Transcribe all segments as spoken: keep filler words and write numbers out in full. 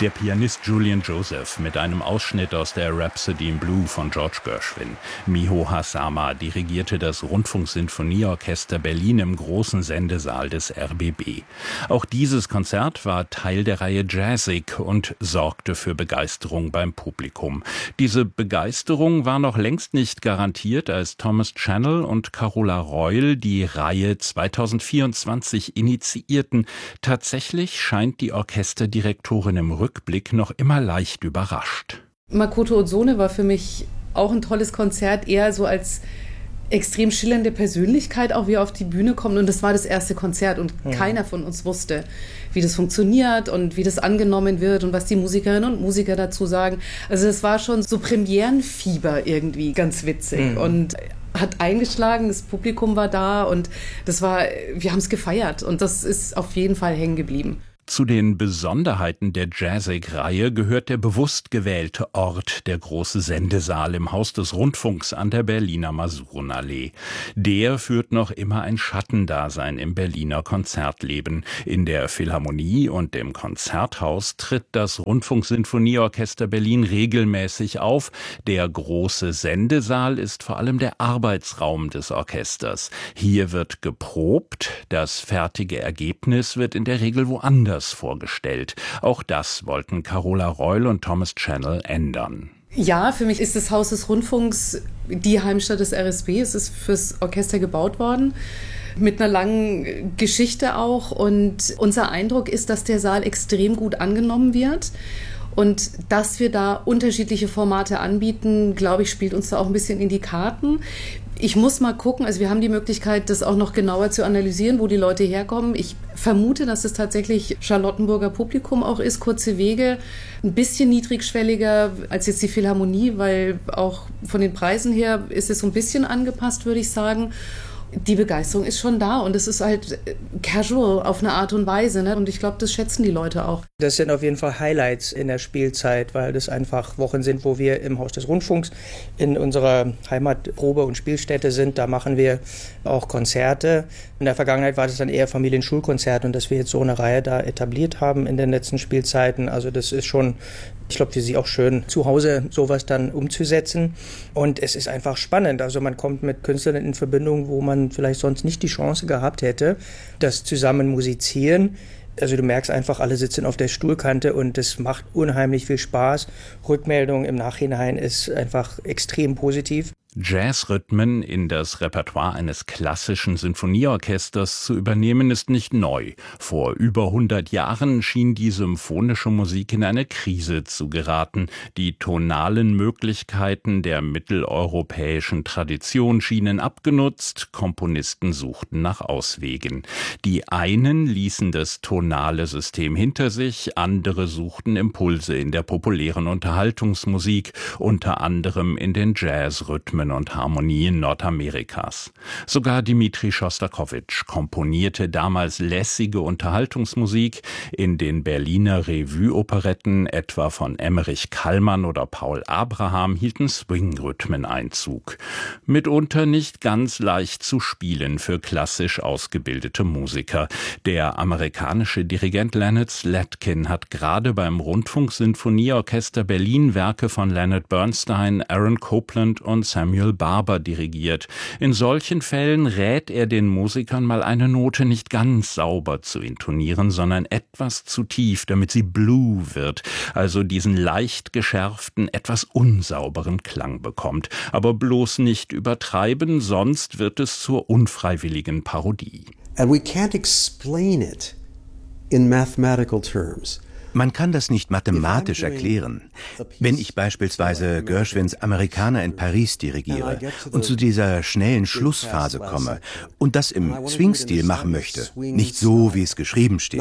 Der Pianist Julian Joseph mit einem Ausschnitt aus der Rhapsody in Blue von George Gershwin. Miho Hazama dirigierte das Rundfunksinfonieorchester Berlin im großen Sendesaal des R B B. Auch dieses Konzert war Teil der Reihe Jazzig und sorgte für Begeisterung beim Publikum. Diese Begeisterung war noch längst nicht garantiert, als Thomas Channel und Carola Reul die Reihe zweitausendvierundzwanzig initiierten. Tatsächlich scheint die Orchesterdirektorin im Rückblick noch immer leicht überrascht. Makoto Ozone war für mich auch ein tolles Konzert, eher so als extrem schillernde Persönlichkeit, auch wie er auf die Bühne kommt. Und das war das erste Konzert und ja. keiner von uns wusste, wie das funktioniert und wie das angenommen wird und was die Musikerinnen und Musiker dazu sagen. Also das war schon so Premierenfieber irgendwie, ganz witzig. Mhm. Und hat eingeschlagen, das Publikum war da und das war, wir haben es gefeiert und das ist auf jeden Fall hängen geblieben. Zu den Besonderheiten der Jazzig-Reihe gehört der bewusst gewählte Ort, der große Sendesaal im Haus des Rundfunks an der Berliner Masurenallee. Der führt noch immer ein Schattendasein im Berliner Konzertleben. In der Philharmonie und dem Konzerthaus tritt das Rundfunksinfonieorchester Berlin regelmäßig auf. Der große Sendesaal ist vor allem der Arbeitsraum des Orchesters. Hier wird geprobt, das fertige Ergebnis wird in der Regel woanders vorgestellt. Auch das wollten Carola Reul und Thomas Channel ändern. Ja, für mich ist das Haus des Rundfunks die Heimstatt des R S B. Es ist fürs Orchester gebaut worden, mit einer langen Geschichte auch. Und unser Eindruck ist, dass der Saal extrem gut angenommen wird. Und dass wir da unterschiedliche Formate anbieten, glaube ich, spielt uns da auch ein bisschen in die Karten. Ich muss mal gucken, also wir haben die Möglichkeit, das auch noch genauer zu analysieren, wo die Leute herkommen. Ich vermute, dass es tatsächlich Charlottenburger Publikum auch ist, kurze Wege, ein bisschen niedrigschwelliger als jetzt die Philharmonie, weil auch von den Preisen her ist es so ein bisschen angepasst, würde ich sagen. Die Begeisterung ist schon da und es ist halt casual auf eine Art und Weise, ne? Und ich glaube, das schätzen die Leute auch. Das sind auf jeden Fall Highlights in der Spielzeit, weil das einfach Wochen sind, wo wir im Haus des Rundfunks in unserer Heimatprobe- und Spielstätte sind. Da machen wir auch Konzerte. In der Vergangenheit war das dann eher Familienschulkonzert und dass wir jetzt so eine Reihe da etabliert haben in den letzten Spielzeiten. Also das ist schon, ich glaube, für sie auch schön, zu Hause sowas dann umzusetzen. Und es ist einfach spannend. Also man kommt mit Künstlern in Verbindung, wo man vielleicht sonst nicht die Chance gehabt hätte, das zusammen musizieren. Also du merkst einfach, alle sitzen auf der Stuhlkante und das macht unheimlich viel Spaß. Rückmeldung im Nachhinein ist einfach extrem positiv. Jazzrhythmen in das Repertoire eines klassischen Sinfonieorchesters zu übernehmen, ist nicht neu. Vor über hundert Jahren schien die symphonische Musik in eine Krise zu geraten. Die tonalen Möglichkeiten der mitteleuropäischen Tradition schienen abgenutzt, Komponisten suchten nach Auswegen. Die einen ließen das tonale System hinter sich, andere suchten Impulse in der populären Unterhaltungsmusik, unter anderem in den Jazzrhythmen und Harmonien Nordamerikas. Sogar Dmitri Schostakowitsch komponierte damals lässige Unterhaltungsmusik. In den Berliner Revue-Operetten, etwa von Emmerich Kallmann oder Paul Abraham, hielten Swing-Rhythmen Einzug. Mitunter nicht ganz leicht zu spielen für klassisch ausgebildete Musiker. Der amerikanische Dirigent Leonard Slatkin hat gerade beim Rundfunksinfonieorchester Berlin Werke von Leonard Bernstein, Aaron Copland und Samuel Barber dirigiert. In solchen Fällen rät er den Musikern mal eine Note nicht ganz sauber zu intonieren, sondern etwas zu tief, damit sie blue wird, also diesen leicht geschärften, etwas unsauberen Klang bekommt. Aber bloß nicht übertreiben, sonst wird es zur unfreiwilligen Parodie. And we can't explain it in mathematical terms. Man kann das nicht mathematisch erklären. Wenn ich beispielsweise Gershwins Amerikaner in Paris dirigiere und zu dieser schnellen Schlussphase komme und das im Swing-Stil machen möchte, nicht so, wie es geschrieben steht,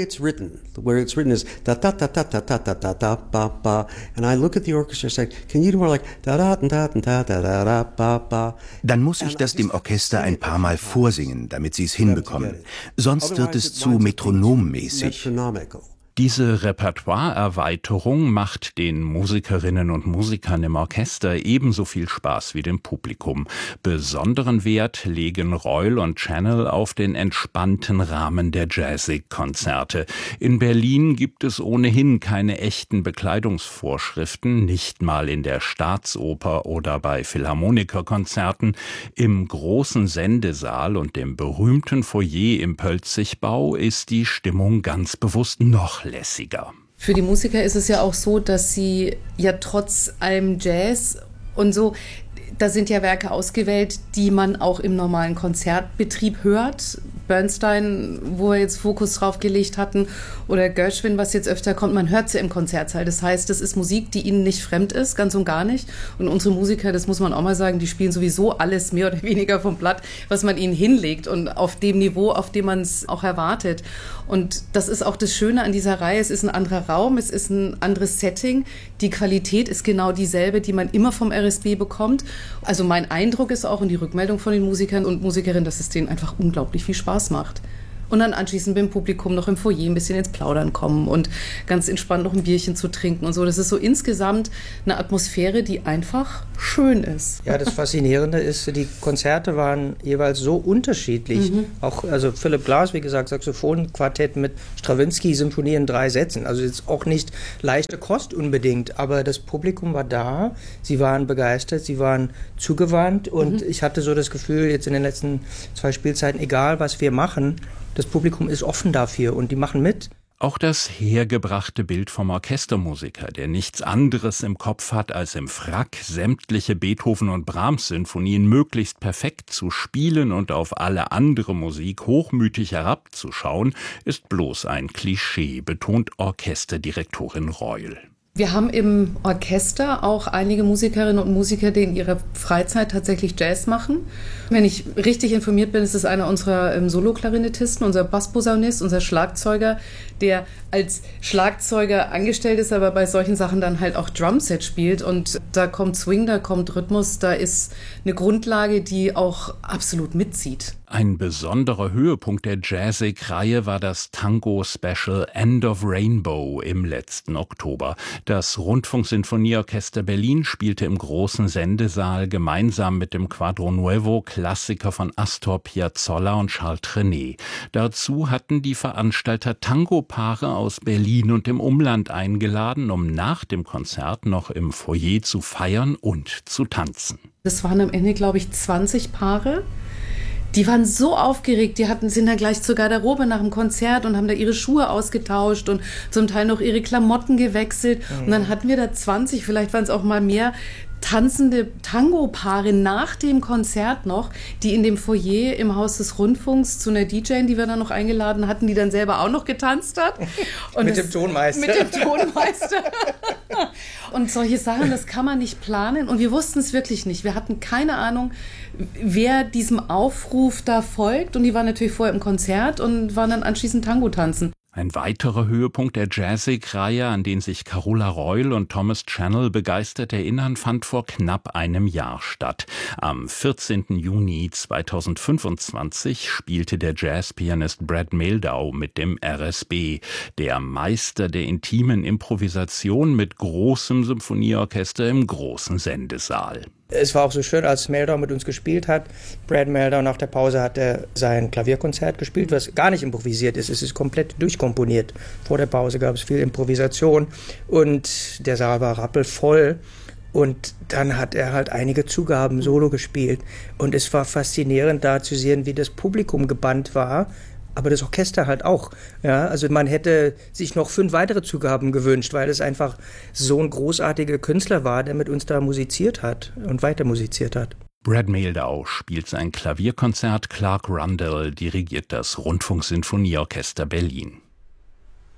dann muss ich das dem Orchester ein paar Mal vorsingen, damit sie es hinbekommen. Sonst wird es zu metronommäßig. Diese Repertoireerweiterung macht den Musikerinnen und Musikern im Orchester ebenso viel Spaß wie dem Publikum. Besonderen Wert legen Reul und Channel auf den entspannten Rahmen der Jazzig-Konzerte. In Berlin gibt es ohnehin keine echten Bekleidungsvorschriften, nicht mal in der Staatsoper oder bei Philharmonikerkonzerten. Im großen Sendesaal und dem berühmten Foyer im Pölzigbau ist die Stimmung ganz bewusst noch lässiger. Für die Musiker ist es ja auch so, dass sie ja trotz allem Jazz und so, da sind ja Werke ausgewählt, die man auch im normalen Konzertbetrieb hört. Bernstein, wo wir jetzt Fokus drauf gelegt hatten, oder Gershwin, was jetzt öfter kommt, man hört sie im Konzertsaal. Das heißt, das ist Musik, die ihnen nicht fremd ist, ganz und gar nicht. Und unsere Musiker, das muss man auch mal sagen, die spielen sowieso alles mehr oder weniger vom Blatt, was man ihnen hinlegt und auf dem Niveau, auf dem man es auch erwartet. Und das ist auch das Schöne an dieser Reihe. Es ist ein anderer Raum, es ist ein anderes Setting. Die Qualität ist genau dieselbe, die man immer vom R S B bekommt. Also mein Eindruck ist auch, und die Rückmeldung von den Musikern und Musikerinnen, dass es denen einfach unglaublich viel Spaß macht. Und dann anschließend mit dem Publikum noch im Foyer ein bisschen ins Plaudern kommen und ganz entspannt noch ein Bierchen zu trinken und so. Das ist so insgesamt eine Atmosphäre, die einfach schön ist. Ja, das Faszinierende ist, die Konzerte waren jeweils so unterschiedlich. Mhm. Auch, also Philipp Glass, wie gesagt, Saxophonquartett mit Strawinsky, Symphonie in drei Sätzen. Also jetzt auch nicht leichte Kost unbedingt, aber das Publikum war da, sie waren begeistert, sie waren zugewandt und mhm. ich hatte so das Gefühl, jetzt in den letzten zwei Spielzeiten, egal was wir machen, das Publikum ist offen dafür und die machen mit. Auch das hergebrachte Bild vom Orchestermusiker, der nichts anderes im Kopf hat, als im Frack sämtliche Beethoven- und Brahms-Sinfonien möglichst perfekt zu spielen und auf alle andere Musik hochmütig herabzuschauen, ist bloß ein Klischee, betont Orchesterdirektorin Reul. Wir haben im Orchester auch einige Musikerinnen und Musiker, die in ihrer Freizeit tatsächlich Jazz machen. Wenn ich richtig informiert bin, ist es einer unserer ähm, Solo-Klarinettisten, unser Bassposaunist, unser Schlagzeuger, der als Schlagzeuger angestellt ist, aber bei solchen Sachen dann halt auch Drumset spielt. Und da kommt Swing, da kommt Rhythmus, da ist eine Grundlage, die auch absolut mitzieht. Ein besonderer Höhepunkt der Jazzig-Reihe war das Tango-Special End of Rainbow im letzten Oktober. Das Rundfunksinfonieorchester Berlin spielte im großen Sendesaal gemeinsam mit dem Quadro Nuevo Klassiker von Astor Piazzolla und Charles Trenet. Dazu hatten die Veranstalter Tango-Paare aus Berlin und dem Umland eingeladen, um nach dem Konzert noch im Foyer zu feiern und zu tanzen. Das waren am Ende, glaube ich, zwanzig Paare. Die waren so aufgeregt, die hatten, sind dann gleich zur Garderobe nach dem Konzert und haben da ihre Schuhe ausgetauscht und zum Teil noch ihre Klamotten gewechselt. Mhm. Und dann hatten wir da zwanzig, vielleicht waren es auch mal mehr, tanzende Tango-Paare nach dem Konzert noch, die in dem Foyer im Haus des Rundfunks zu einer D J, die wir dann noch eingeladen hatten, die dann selber auch noch getanzt hat. Und mit das, dem Tonmeister. Mit dem Tonmeister. Und solche Sachen, das kann man nicht planen. Und wir wussten es wirklich nicht. Wir hatten keine Ahnung, wer diesem Aufruf da folgt. Und die waren natürlich vorher im Konzert und waren dann anschließend Tango tanzen. Ein weiterer Höhepunkt der Jazzig-Reihe, an den sich Carola Reul und Thomas Channel begeistert erinnern, fand vor knapp einem Jahr statt. Am vierzehnten Juni zweitausendfünfundzwanzig spielte der Jazzpianist Brad Mehldau mit dem R S B, der Meister der intimen Improvisation mit großem Symphonieorchester im großen Sendesaal. Es war auch so schön, als Mehldau mit uns gespielt hat. Brad Mehldau nach der Pause hat er sein Klavierkonzert gespielt, was gar nicht improvisiert ist. Es ist komplett durchkomponiert. Vor der Pause gab es viel Improvisation und der Saal war rappelvoll. Und dann hat er halt einige Zugaben solo gespielt. Und es war faszinierend da zu sehen, wie das Publikum gebannt war. Aber das Orchester halt auch. Ja, also man hätte sich noch fünf weitere Zugaben gewünscht, weil es einfach so ein großartiger Künstler war, der mit uns da musiziert hat und weiter musiziert hat. Brad Mehldau spielt sein Klavierkonzert, Clark Rundell dirigiert das Rundfunksinfonieorchester Berlin.